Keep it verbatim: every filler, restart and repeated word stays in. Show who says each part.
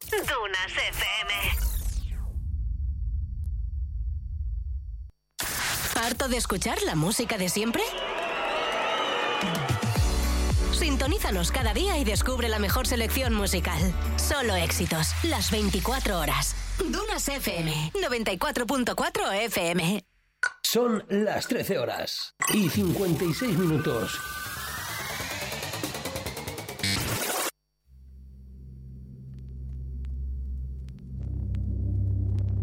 Speaker 1: Dunas F M. ¿Harto de escuchar la música de siempre? Sintonízanos cada día y descubre la mejor selección musical. Solo éxitos, las veinticuatro horas. Dunas F M, noventa y cuatro punto cuatro F M.
Speaker 2: Son las trece horas y cincuenta y seis minutos.